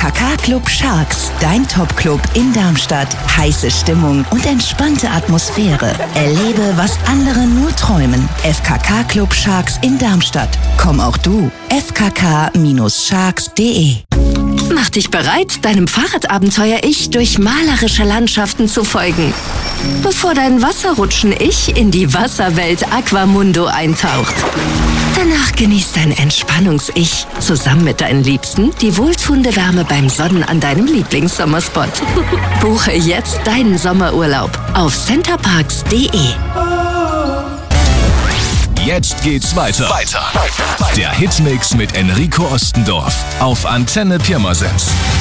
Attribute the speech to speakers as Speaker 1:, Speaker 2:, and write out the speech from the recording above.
Speaker 1: FKK Club Sharks, dein Top-Club in Darmstadt. Heiße Stimmung und entspannte Atmosphäre. Erlebe, was andere nur träumen. FKK Club Sharks in Darmstadt. Komm auch du. fkk-sharks.de.
Speaker 2: Mach dich bereit, deinem Fahrradabenteuer-Ich durch malerische Landschaften zu folgen. Bevor dein Wasserrutschen-Ich in die Wasserwelt Aquamundo eintaucht. Danach genießt dein Entspannungs-Ich zusammen mit deinen Liebsten die wohltuende Wärme beim Sonnen an deinem Lieblingssommerspot. Buche jetzt deinen Sommerurlaub auf centerparks.de.
Speaker 3: Jetzt geht's weiter. Der Hitmix mit Enrico Ostendorf auf Antenne Pirmasens.